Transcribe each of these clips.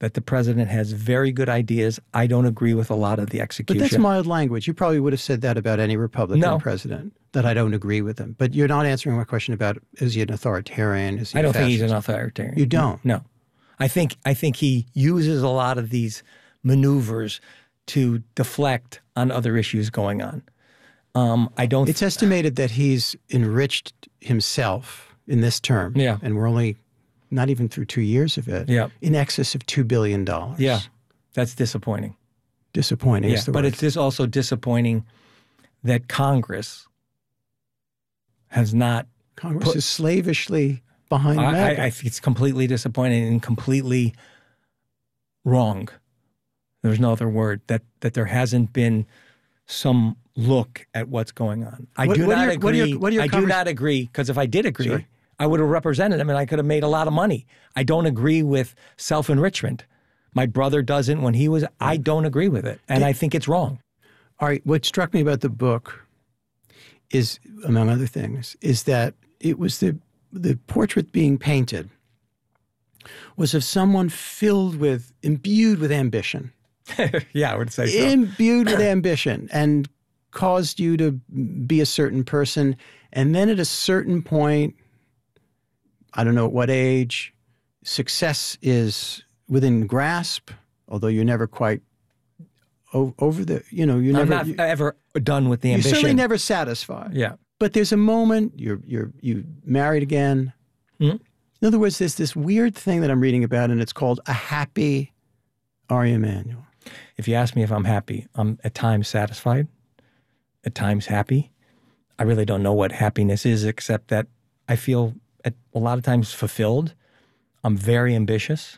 that the president has very good ideas. I don't agree with a lot of the execution. But that's mild language. You probably would have said that about any Republican president, that I don't agree with him. But you're not answering my question about, is he an authoritarian? Is he I don't think he's an authoritarian. You don't? No. I think he uses a lot of these maneuvers to deflect on other issues going on. It's estimated that he's enriched himself in this term. Yeah. And we're only not even through 2 years of it. Yeah. In excess of $2 billion. Yeah. That's disappointing. Disappointing is the word. But it's just also disappointing that Congress has not. Congress is slavishly behind MAGA. I think it's completely disappointing and completely wrong. There's no other word, that there hasn't been some look at what's going on. I do not agree, because if I did agree, I would have represented him and I could have made a lot of money. I don't agree with self-enrichment. My brother doesn't when he was, I don't agree with it. And I think it's wrong. All right. What struck me about the book is, among other things, is that it was the portrait being painted was of someone imbued with ambition. Yeah, I would say so. Imbued with ambition and caused you to be a certain person. And then at a certain point, I don't know at what age, success is within grasp, although you're never quite over the, you're I'm never. not ever done with the ambition. You're certainly never satisfied. Yeah. But there's a moment, you married again. Mm-hmm. In other words, there's this weird thing that I'm reading about, and it's called a happy Ari Emanuel. If you ask me if I'm happy, I'm at times satisfied, at times happy. I really don't know what happiness is, except that I feel a lot of times fulfilled. I'm very ambitious.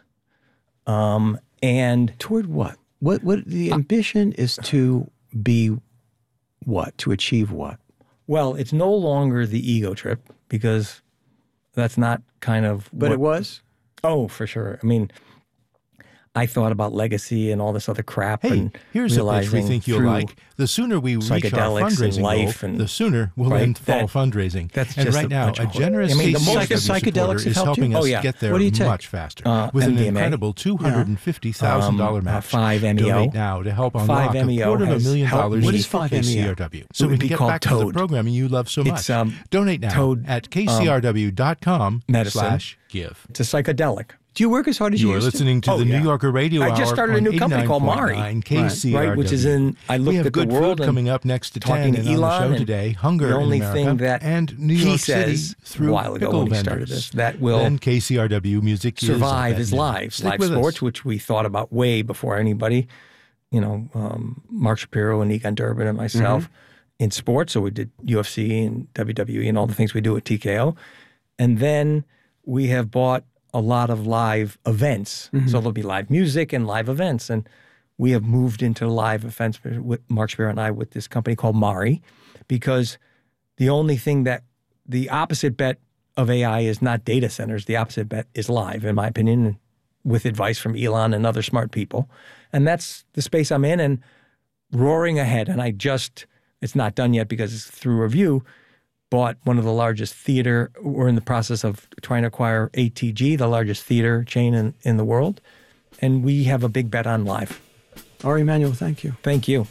And toward what? What the ambition is to be what? To achieve what? Well, it's no longer the ego trip, because that's not kind of But it was? Oh, for sure. I mean, I thought about legacy and all this other crap. Hey, and here's a pitch we think you'll like. The sooner we reach our fundraising goal, the sooner we'll end fall fundraising. And right now, a generous KCRW supporter is helping us get there much faster with an incredible $250,000 match. 5MEO. Donate now to help unlock $250,000 What is 5MEO? KCRW. So we can get back to the programming you love so much. Donate now at kcrw.com/give. It's a psychedelic. Do you work as hard as you used to? You are listening to the New Yorker Radio Hour. I just started a new company called Mari, KCRW. which is in. I looked at the world coming up next to 10 and on the show today. Hunger the only in America thing that and New York City through a while ago pickle when we vendors. started this that will then KCRW music survive is live sports, which we thought about way before anybody. Mark Shapiro and Egon Durbin and myself in sports. So we did UFC and WWE and all the things we do at TKO, and then we have bought a lot of live events. So there'll be live music and live events. And we have moved into live events with Mark Shapiro and I with this company called Mari, because the only thing that the opposite bet of AI is not data centers. The opposite bet is live, in my opinion, with advice from Elon and other smart people. And that's the space I'm in and roaring ahead. And it's not done yet because it's through review, bought one of the largest theater. We're in the process of trying to acquire ATG, the largest theater chain in the world. And we have a big bet on live. Ari Emanuel, thank you. Thank you.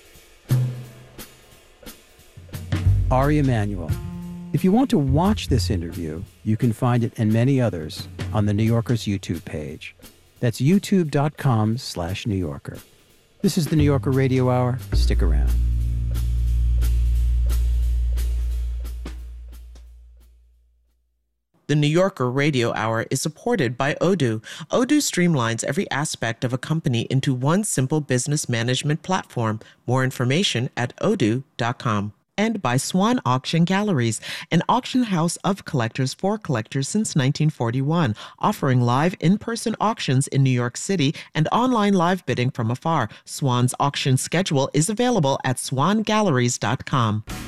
Ari Emanuel. If you want to watch this interview, you can find it and many others on the New Yorker's YouTube page. That's youtube.com/New Yorker. This is the New Yorker Radio Hour. Stick around. The New Yorker Radio Hour is supported by Odoo. Odoo streamlines every aspect of a company into one simple business management platform. More information at odoo.com. And by Swan Auction Galleries, an auction house of collectors for collectors since 1941, offering live in-person auctions in New York City and online live bidding from afar. Swan's auction schedule is available at swangalleries.com.